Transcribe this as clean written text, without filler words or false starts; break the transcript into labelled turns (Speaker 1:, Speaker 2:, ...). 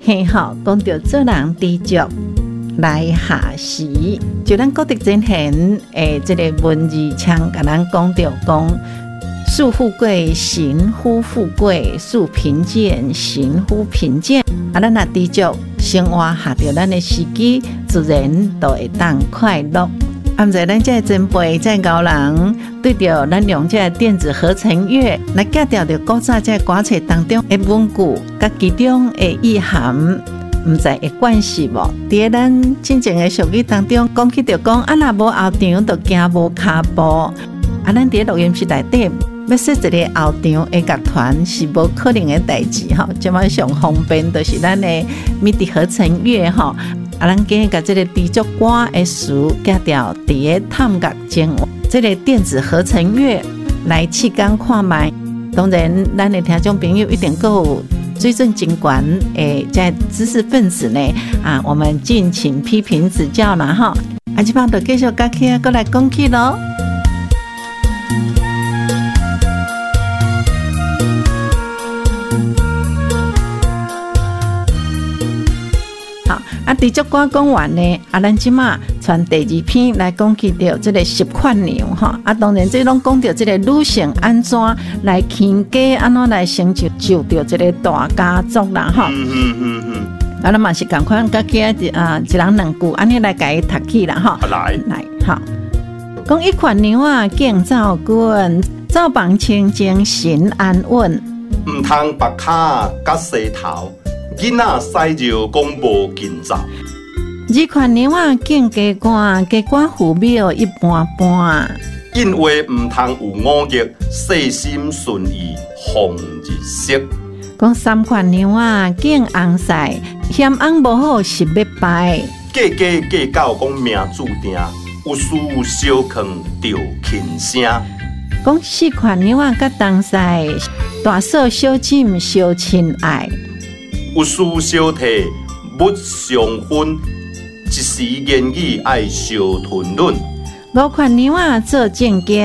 Speaker 1: 嘿吼，讲到做人知足来下时，就咱国德真贤这个文字腔，甲咱讲到讲，树富贵行乎富贵，树贫贱行乎贫贱。咱若知足生活下着咱的时机，自然都会当快乐。毋知咱这前辈这高人对着咱用这电子合成乐来夹掉着古早这歌册当中的文句，甲其中的意涵，毋知会关系无？伫咱真正的俗语当中，讲起着讲，若无后场，就行无骹步。咱伫录音室内底要设一个后场的乐团是无可能的代志吼。即摆上方便就是咱的MIDI合成乐吼。咱今日把这个知足歌的词加掉伫个探觉中，这个电子合成乐来试讲看卖。当然，咱的听众朋友一定够有水准真悬诶，在知识分子呢我们敬请批评指教啦哈。即摆就继续甲起过来讲起咯。知足歌讲完呢，咱即马传第2篇来讲起到这个习惯牛哈。当然这拢讲到这个女性安怎来牵家，安怎来成就到这个大家族啦哈。咱嘛是共款，甲起一人2句，安尼来甲伊读起啦哈。来哈，讲一款牛敬灶君，灶房清净心安稳，
Speaker 2: 唔通白骹甲洗头。囡仔洗尿讲无尽走
Speaker 1: ，2款牛敬家官，家官父庙一般般。
Speaker 2: 因为唔通有5欲，细心顺意防日色。
Speaker 1: 讲3款牛敬翁婿，嫌翁无好实要败。
Speaker 2: 家到讲命注定，有事小坑着轻声。
Speaker 1: 讲4款牛甲同婿，大嫂小婶小亲爱。
Speaker 2: 有事小摕，勿相分，一时言语爱相吞论。
Speaker 1: 5款牛做正经。